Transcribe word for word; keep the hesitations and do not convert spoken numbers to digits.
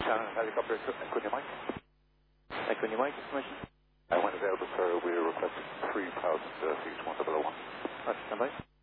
Shannon helicopter equipment, Equity Mike. Equity Mike, information. I went available, sir. We are requesting three passenger seats, one double oh one. Right, stand by.